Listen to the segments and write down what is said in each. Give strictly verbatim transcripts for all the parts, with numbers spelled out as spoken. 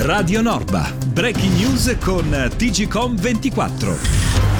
Radio Norba, breaking news con T G Com ventiquattro.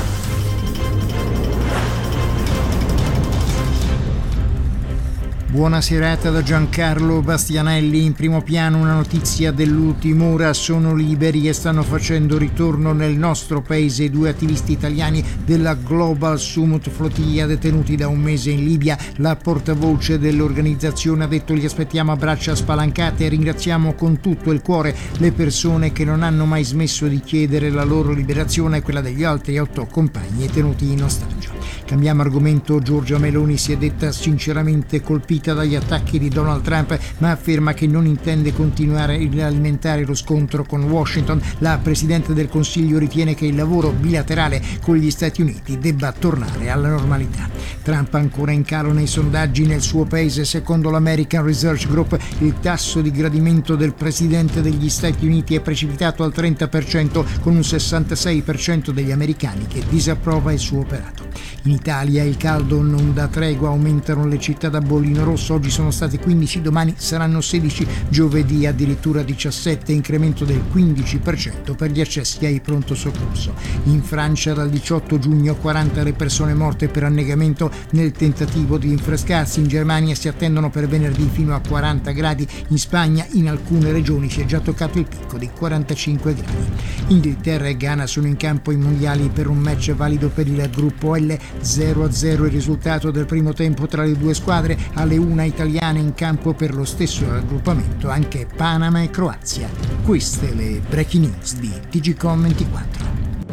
Buona serata da Giancarlo Bastianelli. In primo piano una notizia dell'ultima ora: sono liberi e stanno facendo ritorno nel nostro paese due attivisti italiani della Global Summit Flotilla detenuti da un mese in Libia. La portavoce dell'organizzazione ha detto: li aspettiamo a braccia spalancate e ringraziamo con tutto il cuore le persone che non hanno mai smesso di chiedere la loro liberazione e quella degli altri otto compagni tenuti in ostaggio. Cambiamo argomento. Giorgia Meloni si è detta sinceramente colpita dagli attacchi di Donald Trump, ma afferma che non intende continuare ad alimentare lo scontro con Washington. La Presidente del Consiglio ritiene che il lavoro bilaterale con gli Stati Uniti debba tornare alla normalità. Trump ancora in calo nei sondaggi nel suo paese. Secondo l'American Research Group il tasso di gradimento del Presidente degli Stati Uniti è precipitato al trenta per cento, con un sessantasei per cento degli americani che disapprova il suo operato. In Italia il caldo non dà tregua, aumentano le città da bollino rosso, oggi sono state quindici, domani saranno sedici, giovedì addirittura diciassette, incremento del quindici per cento per gli accessi ai pronto soccorso. In Francia dal diciotto giugno quaranta le persone morte per annegamento nel tentativo di rinfrescarsi. In Germania si attendono per venerdì fino a quaranta gradi, in Spagna in alcune regioni si è già toccato il picco di quarantacinque gradi. Inghilterra e Ghana sono in campo ai mondiali per un match valido per il gruppo L. zero a zero il risultato del primo tempo tra le due squadre. Alle una italiane in campo per lo stesso raggruppamento anche Panama e Croazia. Queste le breaking news di T G Com ventiquattro.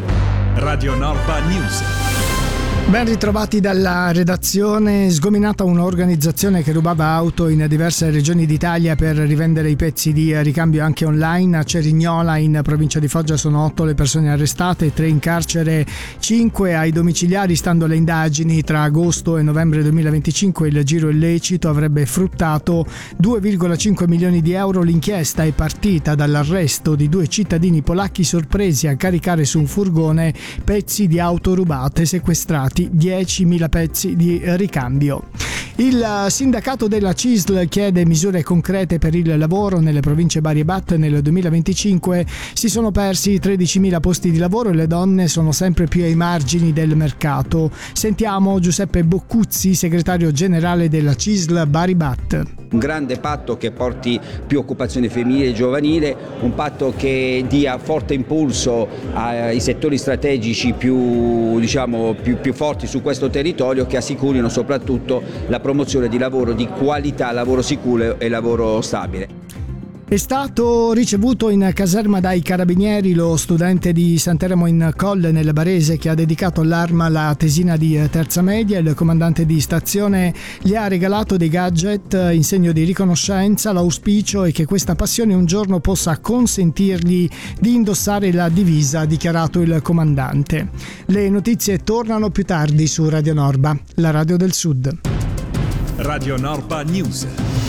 Radio Norba News. Ben ritrovati dalla redazione. Sgominata un'organizzazione che rubava auto in diverse regioni d'Italia per rivendere i pezzi di ricambio anche online. A Cerignola, in provincia di Foggia, sono otto le persone arrestate, tre in carcere, cinque ai domiciliari. Stando alle indagini, tra agosto e novembre duemilaventicinque il giro illecito avrebbe fruttato due virgola cinque milioni di euro. L'inchiesta è partita dall'arresto di due cittadini polacchi sorpresi a caricare su un furgone pezzi di auto rubate, sequestrati diecimila pezzi di ricambio. Il sindacato della C I S L chiede misure concrete per il lavoro nelle province Bari e Bat. Nel duemilaventicinque si sono persi tredicimila posti di lavoro e le donne sono sempre più ai margini del mercato. Sentiamo Giuseppe Boccuzzi, segretario generale della C I S L Bari Bat. Un grande patto che porti più occupazione femminile e giovanile, un patto che dia forte impulso ai settori strategici più, diciamo, più, più forti su questo territorio, che assicurino soprattutto la promozione di lavoro di qualità, lavoro sicuro e lavoro stabile. È stato ricevuto in caserma dai carabinieri lo studente di Santeramo in Colle nel Barese che ha dedicato l'arma alla tesina di terza media. Il comandante di stazione gli ha regalato dei gadget in segno di riconoscenza. L'auspicio è che questa passione un giorno possa consentirgli di indossare la divisa, ha dichiarato il comandante. Le notizie tornano più tardi su Radio Norba, la radio del Sud. Radio Norba News.